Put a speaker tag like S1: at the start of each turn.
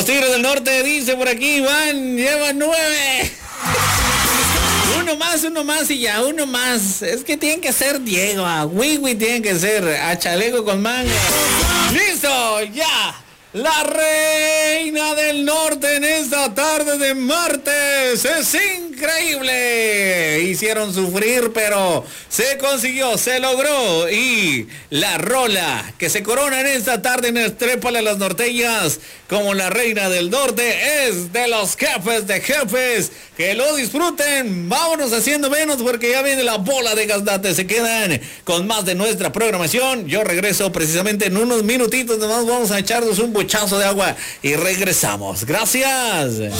S1: Los Tigres del Norte, dice por aquí, llevan 9. Uno más y ya, uno más. Es que tienen que ser Diego, a Wiwi tienen que ser, a Chaleco con manga. ¡Listo! ¡Ya! La reina del norte en esta tarde de martes. Es increíble. Hicieron sufrir, pero se consiguió, se logró. Y la rola que se corona en esta tarde en Estrépale las Norteñas como la reina del norte es de los jefes de jefes. Que lo disfruten. Vámonos haciendo menos porque ya viene la bola de gaznate. Se quedan con más de nuestra programación. Yo regreso precisamente en unos minutitos. Nomás vamos a echarnos un buchazo de agua y regresamos. Gracias.